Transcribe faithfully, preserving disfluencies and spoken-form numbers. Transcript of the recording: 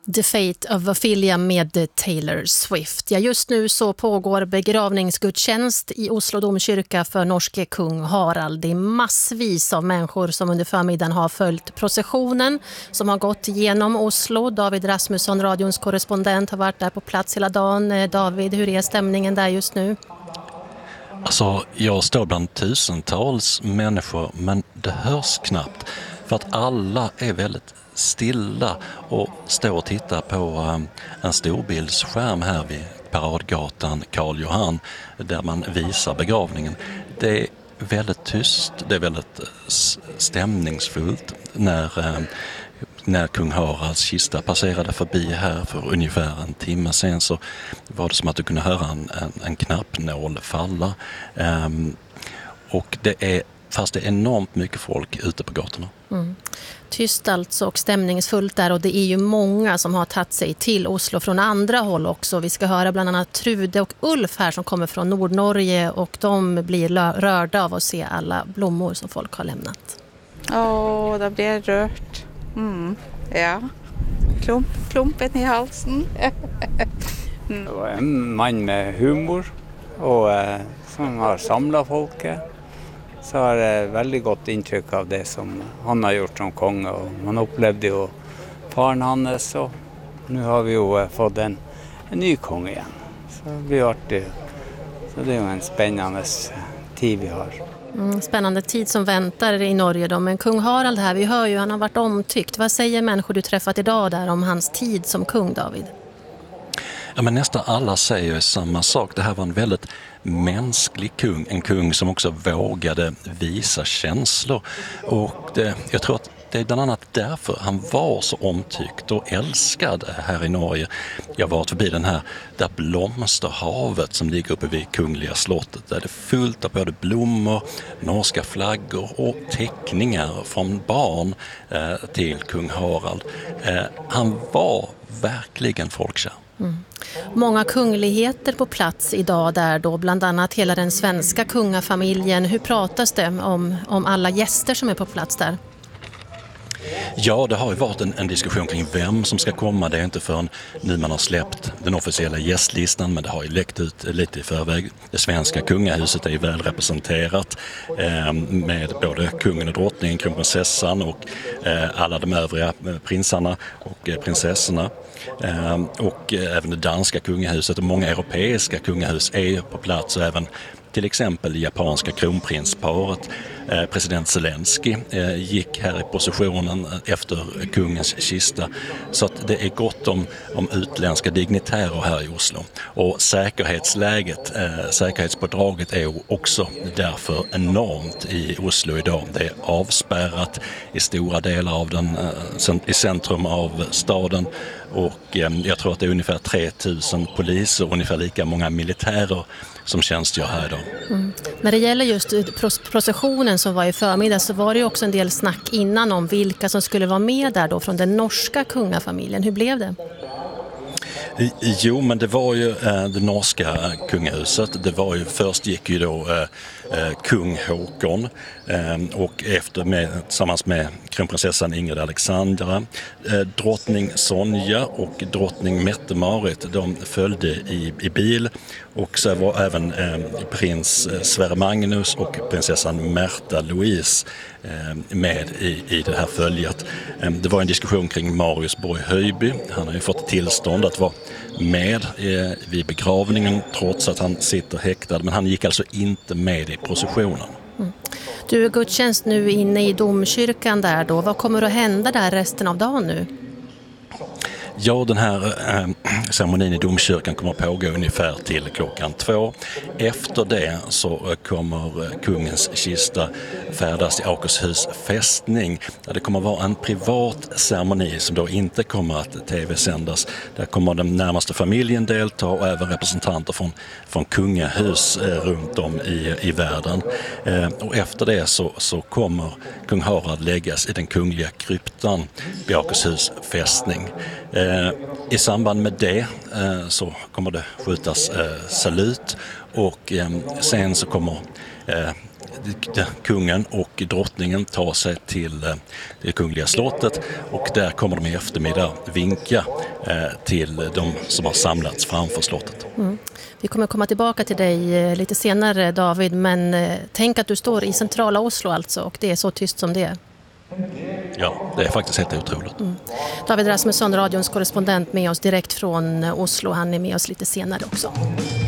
The Fate of Ophelia med Taylor Swift. Ja, just nu så pågår begravningsgudstjänst i Oslo domkyrka för norske kung Harald. Det är massvis av människor som under förmiddagen har följt processionen som har gått genom Oslo. David Rasmusson, radions korrespondent, har varit där på plats hela dagen. David, hur är stämningen där just nu? Alltså, jag står bland tusentals människor, men det hörs knappt. För att alla är väldigt stilla och står och tittar på en storbildsskärm här vid Paradgatan Karl Johan där man visar begravningen. Det är väldigt tyst, det är väldigt stämningsfullt när, när kung Haralds kista passerade förbi här för ungefär en timme sen, så var det som att du kunde höra en, en, en knappnål falla. Um, och det är Fast det är enormt mycket folk ute på gatorna. Mm. Tyst alltså och stämningsfullt där, och det är ju många som har tagit sig till Oslo från andra håll också. Vi ska höra bland annat Trude och Ulf här som kommer från Nordnorge, och de blir rörda av att se alla blommor som folk har lämnat. Åh, oh, det blir rört. Mm. Ja, Klump, klumpen i halsen. mm. Det var en man med humor och eh, som har samlat folket. Så har det väldigt gott intryck av det som han har gjort som konge. Och man upplevde ju faren hans, och nu har vi ju fått en, en ny konge igen. Så vi har det, så det är ju en spännande tid vi har. Mm, spännande tid som väntar i Norge då. Men kung Harald här, vi hör ju, han har varit omtyckt. Vad säger människor du träffat idag där om hans tid som kung, David? Ja, men nästan alla säger samma sak. Det här var en väldigt mänsklig kung. En kung som också vågade visa känslor. Och det, jag tror att det är bland annat därför han var så omtyckt och älskad här i Norge. Jag var förbi den här där blomsterhavet som ligger uppe vid Kungliga slottet. Där det är fullt av både blommor, norska flaggor och teckningar från barn eh, till kung Harald. Eh, han var verkligen folkkär. Mm. Många kungligheter på plats idag där då, bland annat hela den svenska kungafamiljen. Hur pratas det om, om alla gäster som är på plats där? Ja, det har ju varit en, en diskussion kring vem som ska komma. Det är inte förrän nu man har släppt den officiella gästlistan, men det har ju läckt ut lite i förväg. Det svenska kungahuset är ju väl representerat eh, med både kungen och drottningen, kronprinsessan och eh, alla de övriga prinsarna och eh, prinsessorna. Eh, och eh, även det danska kungahuset och många europeiska kungahus är på plats, och även till exempel det japanska kronprinsparet. Eh, president Zelensky eh, gick här i positionen efter kungens kista. Så att det är gott om, om utländska dignitärer här i Oslo. Och säkerhetsläget, eh, säkerhetspådraget är också därför enormt i Oslo idag. Det är avspärrat i stora delar av den, eh, i centrum av staden. Och eh, jag tror att det är ungefär tre tusen poliser och ungefär lika många militärer som tjänstgör här idag. Mm. När det gäller just processionen som var i förmiddag, så var det ju också en del snack innan om vilka som skulle vara med där då från den norska kungafamiljen. Hur blev det? Jo, men det var ju eh, det norska kungahuset. Det var ju, först gick ju då eh, eh, kung Håkon eh, och efter med, tillsammans med kronprinsessan Ingrid Alexandra, eh, drottning Sonja och drottning Mette-Marit, de följde i, i bil, och så var även eh, prins Sverre Magnus och prinsessan Märta Louise eh, med i, i det här följet. Eh, det var en diskussion kring Marius Borg Höjby. Han har ju fått tillstånd att vara med eh, vid begravningen trots att han sitter häktad, men han gick alltså inte med i processionen. Mm. Du är gudstjänst nu inne i domkyrkan där då. Vad kommer att hända där resten av dagen nu? Ja, den här eh, ceremonin i domkyrkan kommer att pågå ungefär till klockan två. Efter det så kommer kungens kista färdas till Akershus fästning. Där det kommer att vara en privat ceremoni som då inte kommer att tv-sändas. Där kommer den närmaste familjen delta och även representanter från, från kungahus eh, runt om i, i världen. Eh, och efter det så, så kommer kung Harald läggas i den kungliga kryptan vid Akershus fästning. Eh, I samband med det eh, så kommer det skjutas eh, salut, och eh, sen så kommer eh, kungen och drottningen tar sig till det kungliga slottet och där kommer de i eftermiddag vinka till de som har samlats framför slottet. Mm. Vi kommer komma tillbaka till dig lite senare, David, men tänk att du står i centrala Oslo alltså och det är så tyst som det är. Ja, det är faktiskt helt otroligt. Mm. David Rasmusson, radions korrespondent, med oss direkt från Oslo. Han är med oss lite senare också.